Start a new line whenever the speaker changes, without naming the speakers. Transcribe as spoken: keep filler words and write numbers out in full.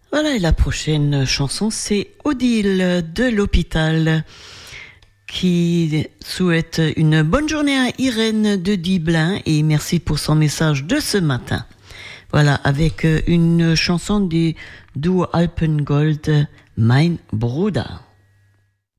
Voilà, et la prochaine chanson, c'est Odile de l'hôpital qui souhaite une bonne journée à Irène de Diblin et merci pour son message de ce matin. Voilà, avec une chanson du duo Alpengold, Mein Bruder.